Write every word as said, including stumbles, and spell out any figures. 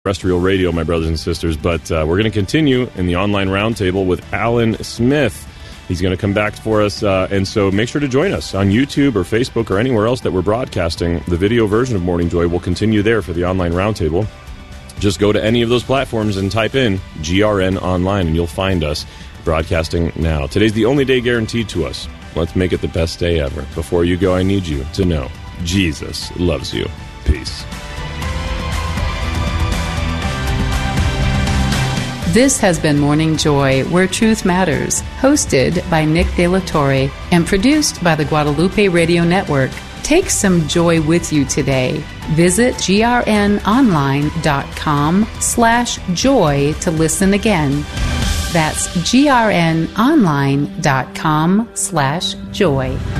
Terrestrial radio, my brothers and sisters, but uh, we're going to continue in the online roundtable with Alan Smith. He's going to come back for us, uh, and so make sure to join us on YouTube or Facebook or anywhere else that we're broadcasting. The video version of Morning Joy will continue there for the online roundtable. Just go to any of those platforms and type in G R N Online, and you'll find us broadcasting now. Today's the only day guaranteed to us. Let's make it the best day ever. Before you go, I need you to know Jesus loves you. Peace. This has been Morning Joy, Where Truth Matters, hosted by Nick De La Torre and produced by the Guadalupe Radio Network. Take some joy with you today. Visit grnonline.com slash joy to listen again. That's grnonline.com slash joy.